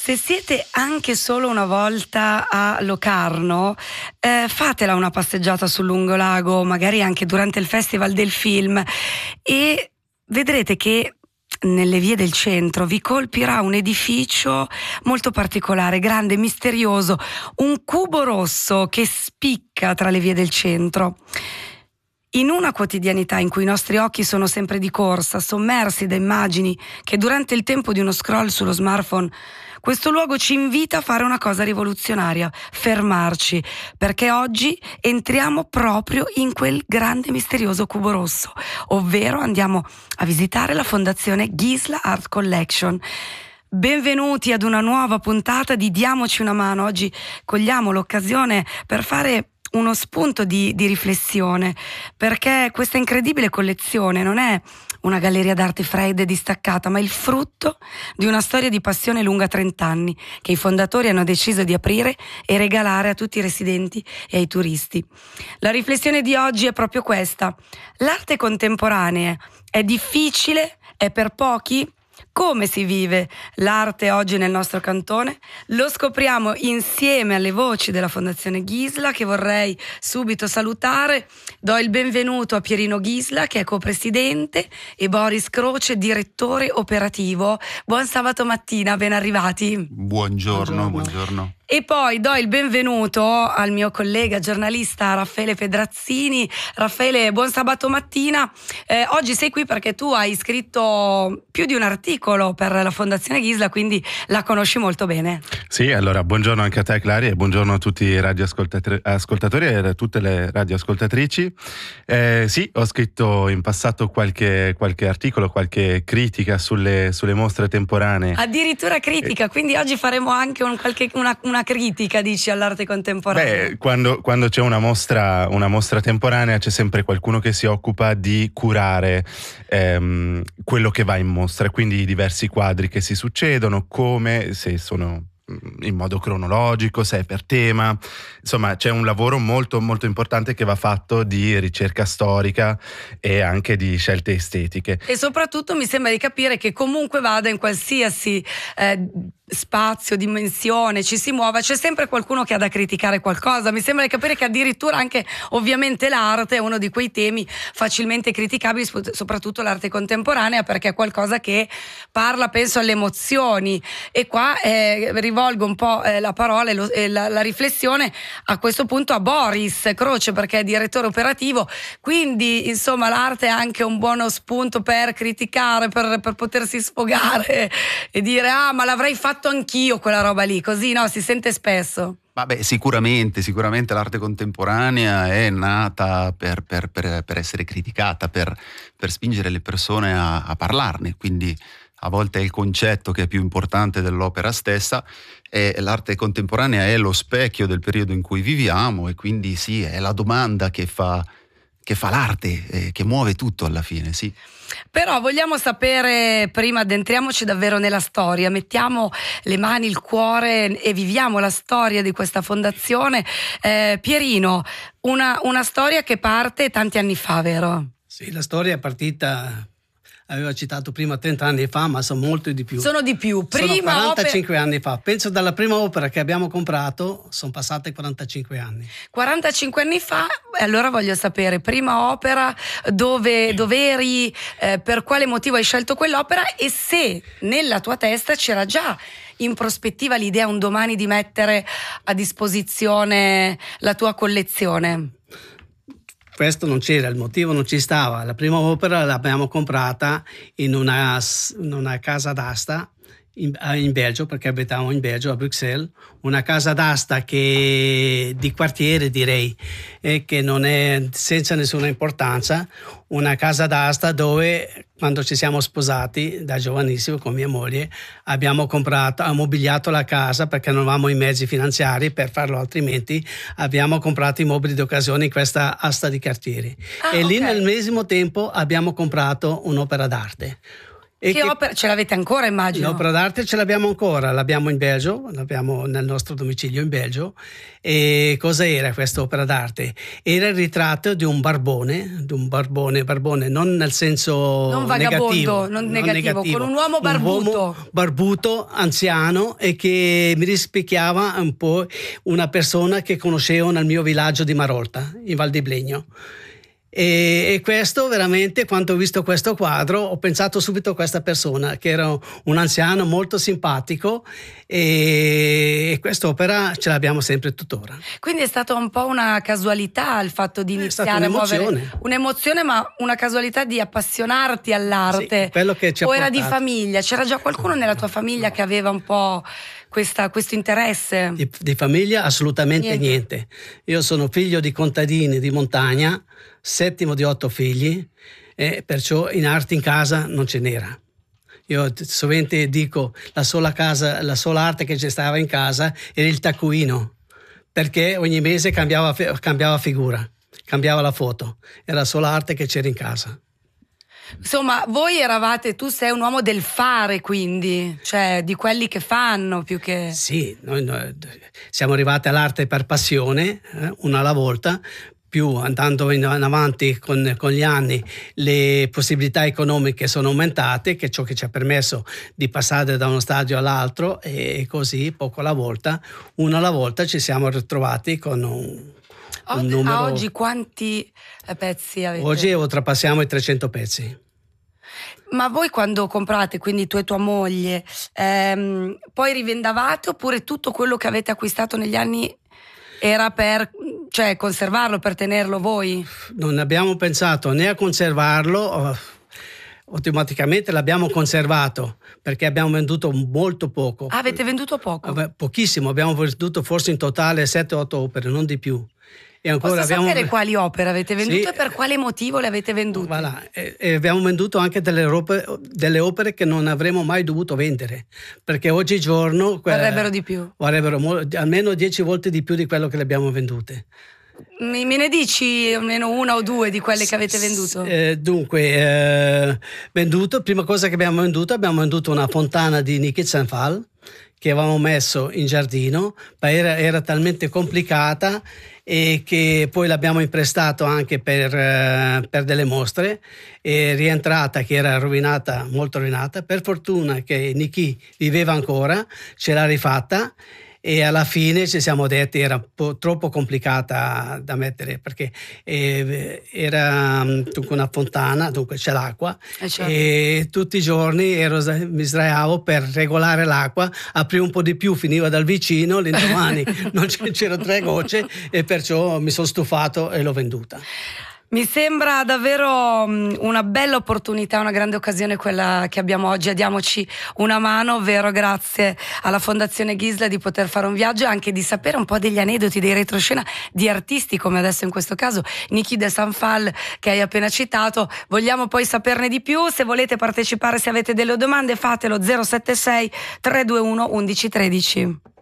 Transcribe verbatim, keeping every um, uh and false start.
Se siete anche solo una volta a Locarno, eh, fatela una passeggiata sul lungolago, magari anche durante il Festival del Film, e vedrete che nelle vie del centro vi colpirà un edificio molto particolare, grande, misterioso, un cubo rosso che spicca tra le vie del centro. In una quotidianità in cui i nostri occhi sono sempre di corsa, sommersi da immagini che durante il tempo di uno scroll sullo smartphone, questo luogo ci invita a fare una cosa rivoluzionaria, fermarci, perché oggi entriamo proprio in quel grande misterioso cubo rosso, ovvero andiamo a visitare la Fondazione Ghizla Art Collection. Benvenuti ad una nuova puntata di Diamoci una mano. Oggi cogliamo l'occasione per fare uno spunto di, di riflessione, perché questa incredibile collezione non è una galleria d'arte fredda e distaccata, ma il frutto di una storia di passione lunga trent'anni che i fondatori hanno deciso di aprire e regalare a tutti i residenti e ai turisti. La riflessione di oggi è proprio questa: l'arte contemporanea è difficile, è per pochi? Come si vive l'arte oggi nel nostro cantone? Lo scopriamo insieme alle voci della Fondazione Ghizla, che vorrei subito salutare. Do il benvenuto a Pierino Ghizla, che è copresidente, e Boris Croce, direttore operativo. Buon sabato mattina, ben arrivati. Buongiorno, buongiorno. buongiorno. E poi do il benvenuto al mio collega giornalista Raffaele Pedrazzini. Raffaele, buon sabato mattina. Eh, oggi sei qui perché tu hai scritto più di un articolo per la Fondazione Ghizla, quindi la conosci molto bene. Sì, allora buongiorno anche a te, Claria, e buongiorno a tutti i radioascoltatori e a tutte le radioascoltatrici. Eh, sì, ho scritto in passato qualche, qualche articolo, qualche critica sulle, sulle mostre temporanee. Addirittura critica, eh, quindi oggi faremo anche un, qualche, una, una critica, dici, all'arte contemporanea. Beh, quando, quando c'è una mostra, una mostra temporanea c'è sempre qualcuno che si occupa di curare ehm, quello che va in mostra, quindi i diversi quadri che si succedono, come, se sono in modo cronologico, se è per tema. Insomma, c'è un lavoro molto molto importante che va fatto di ricerca storica e anche di scelte estetiche. E soprattutto mi sembra di capire che comunque vada in qualsiasi eh, spazio, dimensione ci si muova, c'è sempre qualcuno che ha da criticare qualcosa. Mi sembra di capire che addirittura anche ovviamente l'arte è uno di quei temi facilmente criticabili, soprattutto l'arte contemporanea, perché è qualcosa che parla, penso, alle emozioni. E qua eh, rivolgo un po' eh, la parola e, lo, e la, la riflessione a questo punto a Boris Croce, perché è direttore operativo, quindi insomma l'arte è anche un buono spunto per criticare, per, per potersi sfogare e dire ah ma l'avrei fatto anch'io quella roba lì, così no, si sente spesso. Vabbè, sicuramente, sicuramente l'arte contemporanea è nata per, per, per, per essere criticata, per, per spingere le persone a, a parlarne, quindi a volte è il concetto che è più importante dell'opera stessa, e l'arte contemporanea è lo specchio del periodo in cui viviamo, e quindi sì, è la domanda che fa, che fa l'arte, eh, che muove tutto alla fine, sì. Però vogliamo sapere, prima addentriamoci davvero nella storia, mettiamo le mani, il cuore e viviamo la storia di questa fondazione. Eh, Pierino, una, una storia che parte tanti anni fa, vero? Sì, la storia è partita, aveva citato prima trenta anni fa, ma sono molto di più. Sono di più. Prima sono quarantacinque opera... anni fa. Penso dalla prima opera che abbiamo comprato sono passati quarantacinque anni. quarantacinque anni fa, allora voglio sapere, prima opera, dove, dove eri, eh, per quale motivo hai scelto quell'opera, e se nella tua testa c'era già in prospettiva l'idea un domani di mettere a disposizione la tua collezione. Questo non c'era, il motivo non ci stava. La prima opera l'abbiamo comprata in una, in una casa d'asta in, in Belgio, perché abitavamo in Belgio, a Bruxelles, una casa d'asta che di quartiere, direi, e che non è senza nessuna importanza, una casa d'asta dove, quando ci siamo sposati da giovanissimo con mia moglie, abbiamo comprato, ammobiliato la casa perché non avevamo i mezzi finanziari per farlo, altrimenti abbiamo comprato i mobili d'occasione in questa asta di quartiere. Ah, e lì okay. Nel medesimo tempo abbiamo comprato un'opera d'arte. E che, che opera ce l'avete ancora, immagino? L'opera d'arte ce l'abbiamo ancora, l'abbiamo in Belgio, l'abbiamo nel nostro domicilio in Belgio. E cosa era questa opera d'arte? Era il ritratto di un barbone, di un barbone, barbone non nel senso non vagabondo, negativo, non, non negativo, negativo, con un uomo barbuto. Un uomo barbuto, anziano, e che mi rispecchiava un po' una persona che conoscevo nel mio villaggio di Marolta, in Val di Blegno. E, e questo veramente, quando ho visto questo quadro, ho pensato subito a questa persona, che era un anziano molto simpatico, e, e quest'opera ce l'abbiamo sempre tuttora. Quindi è stata un po' una casualità il fatto di iniziare a muovere un'emozione, ma una casualità di appassionarti all'arte. Sì, quello che ci ha o era portato. Di famiglia? C'era già qualcuno nella tua famiglia che aveva un po' questa, questo interesse? Di, di famiglia assolutamente niente. niente. Io sono figlio di contadini di montagna, settimo di otto figli, e perciò in arte in casa non ce n'era. Io sovente dico la sola casa, la sola arte che ci stava in casa era il taccuino, perché ogni mese cambiava, cambiava figura, cambiava la foto, era la sola arte che c'era in casa. Insomma, voi eravate, tu sei un uomo del fare, quindi, cioè di quelli che fanno più che... Sì, noi, noi siamo arrivati all'arte per passione, eh, una alla volta, più andando in avanti con, con gli anni le possibilità economiche sono aumentate, che è ciò che ci ha permesso di passare da uno stadio all'altro, e così poco alla volta, una alla volta ci siamo ritrovati con un, un numero... A oggi quanti pezzi avete? Oggi oltrepassiamo i trecento pezzi. Ma voi quando comprate, quindi tu e tua moglie, ehm, poi rivendavate, oppure tutto quello che avete acquistato negli anni era per, cioè, conservarlo, per tenerlo voi? Non abbiamo pensato né a conservarlo, automaticamente l'abbiamo conservato, perché abbiamo venduto molto poco. Ah, avete venduto poco? Pochissimo, abbiamo venduto forse in totale sette otto opere, non di più. E ancora Posso abbiamo... sapere quali opere avete venduto, sì, e per quale motivo le avete vendute? Voilà. E, e abbiamo venduto anche delle opere, delle opere che non avremmo mai dovuto vendere, perché oggigiorno varrebbero di più, varrebbero mo- almeno dieci volte di più di quello che le abbiamo vendute. Mi, me ne dici almeno una o due di quelle che avete venduto? Eh, dunque, eh, venduto, prima cosa che abbiamo venduto, abbiamo venduto una fontana di Niki Zenfal che avevamo messo in giardino, ma era, era talmente complicata e che poi l'abbiamo imprestato anche per, eh, per delle mostre, e rientrata che era rovinata, molto rovinata. Per fortuna che Niki viveva ancora, ce l'ha rifatta, e alla fine ci siamo detti era un po' troppo complicata da mettere, perché eh, era dunque una fontana, dunque c'è l'acqua, eh certo. E tutti i giorni ero, mi sdraiavo per regolare l'acqua, aprivo un po' di più, finiva dal vicino, l'indomani non c'erano tre gocce, e perciò mi sono stufato e l'ho venduta. Mi sembra davvero una bella opportunità, una grande occasione quella che abbiamo oggi, a diamoci una mano, ovvero grazie alla Fondazione Ghisla di poter fare un viaggio e anche di sapere un po' degli aneddoti, dei retroscena di artisti come adesso in questo caso Niki Zenfal che hai appena citato. Vogliamo poi saperne di più, se volete partecipare, se avete delle domande fatelo zero sette sei tre due uno uno uno uno tre zero.